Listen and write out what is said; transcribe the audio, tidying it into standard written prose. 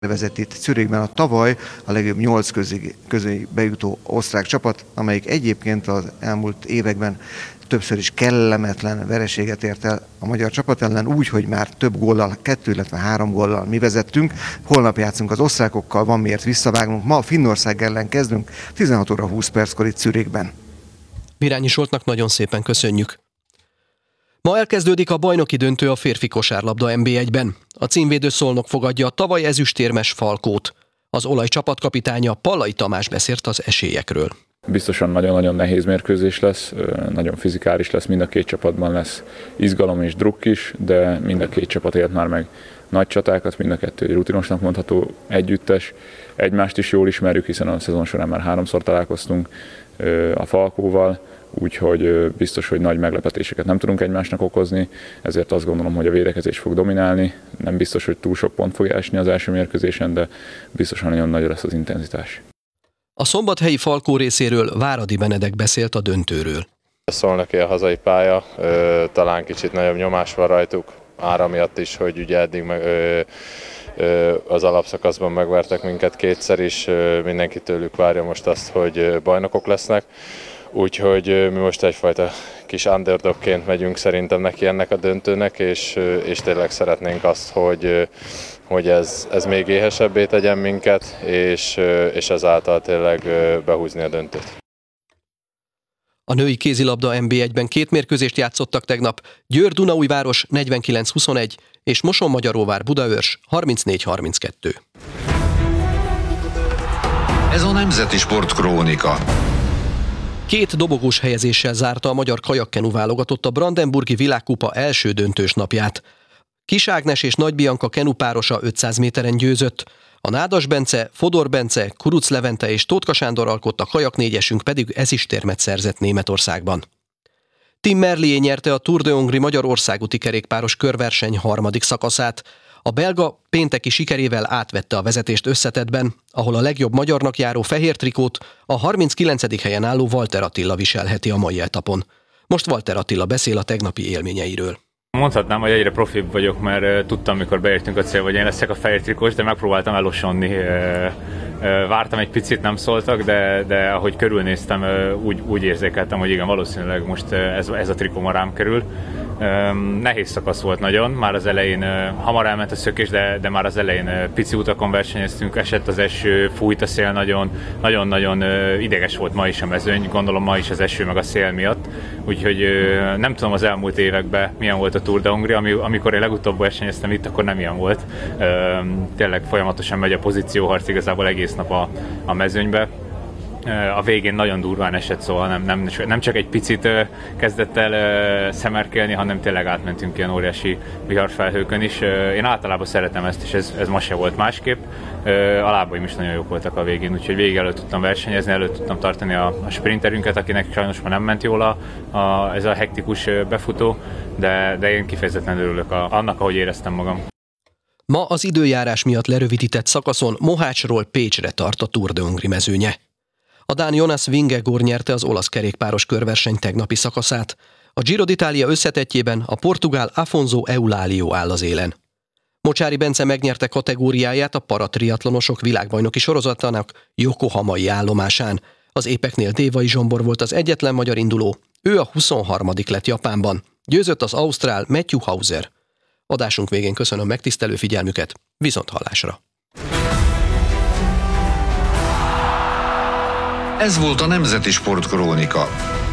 vezet itt Zürichben a tavaly a legjobb 8 közé bejutó osztrák csapat, amelyik egyébként az elmúlt években többször is kellemetlen vereséget ért el a magyar csapat ellen, úgy, hogy már több góllal, 2, illetve 3 góllal mi vezettünk. Holnap játszunk az osztrákokkal, van miért visszavágnunk. Ma Finnország ellen kezdünk, 16 óra 20 perckor itt Zürichben. Virányi Zsoltnak nagyon szépen köszönjük. Ma elkezdődik a bajnoki döntő a férfi kosárlabda NB1-ben. A címvédő Szolnok fogadja a tavaly ezüstérmes Falkót. Az Olaj csapatkapitánya Pallai Tamás beszélt az esélyekről. Biztosan nagyon-nagyon nehéz mérkőzés lesz, nagyon fizikális lesz, mind a két csapatban lesz izgalom és drukk is, de mind a két csapat élt már meg nagy csatákat, mind a kettő rutinosnak mondható együttes. Egymást is jól ismerjük, hiszen a szezon során már 3-szor találkoztunk a Falkóval, úgyhogy biztos, hogy nagy meglepetéseket nem tudunk egymásnak okozni, ezért azt gondolom, hogy a védekezés fog dominálni. Nem biztos, hogy túl sok pont fog esni az első mérkőzésen, de biztosan nagyon nagy lesz az intenzitás. A szombathelyi Falkó részéről Váradi Benedek beszélt a döntőről. A Szolnoki a hazai pálya, talán kicsit nagyobb nyomás van rajtuk, ára miatt is, hogy ugye eddig az alapszakaszban megvertek minket kétszer is, mindenki tőlük várja most azt, hogy bajnokok lesznek. Úgyhogy mi most egyfajta kis underdogként megyünk szerintem neki ennek a döntőnek, és tényleg szeretnénk azt, hogy ez még éhesebbé tegyen minket, és ezáltal tényleg behúzni a döntőt. A női kézilabda NB1-ben 2 mérkőzést játszottak tegnap, Győr-Dunaújváros 49-21 és Moson-Magyaróvár Budaörs 34-32. Ez a Nemzeti Sport Krónika. 2 dobogós helyezéssel zárta a magyar kajakkenu válogatott a Brandenburgi Világkupa első döntős napját. Kis Ágnes és Nagy Bianca kenupárosa 500 méteren győzött, a Nádas Bence, Fodor Bence, Kuruc Levente és Tótka Sándor alkotta kajaknégyesünk pedig ezüstérmet szerzett Németországban. Tim Merlier nyerte a Tour de Hongrie magyar országúti kerékpáros körverseny 3. szakaszát. A belga pénteki sikerével átvette a vezetést összetettben, ahol a legjobb magyarnak járó fehér trikót a 39. helyen álló Walter Attila viselheti a mai etapon. Most Walter Attila beszél a tegnapi élményeiről. Mondhatnám, hogy egyre profibb vagyok, mert tudtam, mikor beértünk a célba, hogy én leszek a fehér trikós, de megpróbáltam elosonni. Vártam egy picit, nem szóltak, de ahogy körülnéztem, úgy érzékeltem, hogy igen, valószínűleg most ez a trikó ma rám kerül. Nehéz szakasz volt nagyon, már az elején hamar elment a szökés, de már az elején pici utakon versenyeztünk, esett az eső, fújt a szél nagyon-nagyon ideges volt ma is a mezőny, gondolom ma is az eső meg a szél miatt, úgyhogy nem tudom az elmúlt években milyen volt a Tour de Hongrie, amikor én legutóbb versenyeztem itt, akkor nem ilyen volt. Tényleg folyamatosan megy a pozícióharc igazából egész nap a mezőnybe. A végén nagyon durván esett, szóval nem csak egy picit kezdett el szemerkélni, hanem tényleg átmentünk ilyen óriási viharfelhőkön is. Én általában szeretem ezt, és ez ma se volt másképp. A lábaim is nagyon jók voltak a végén, úgyhogy végig elő tudtam versenyezni, elő tudtam tartani a sprinterünket, akinek sajnos már nem ment jól ez a hektikus befutó, de én kifejezetten örülök annak, ahogy éreztem magam. Ma az időjárás miatt lerövidített szakaszon Mohácsról Pécsre tart a Tour de Hongrie mezőnye. A dán Jonas Vingegaard nyerte az olasz kerékpáros körverseny tegnapi szakaszát. A Giro d'Italia összetettjében a portugál Afonso Eulálio áll az élen. Mocsári Bence megnyerte kategóriáját a paratriatlonosok világbajnoki sorozatának Yokohamai állomásán. Az épeknél Dévai Zsombor volt az egyetlen magyar induló. Ő a 23. lett Japánban. Győzött az ausztrál Matthew Hauser. Adásunk végén köszönöm megtisztelő figyelmüket. Viszonthallásra! Ez volt a Nemzeti Sport Krónika.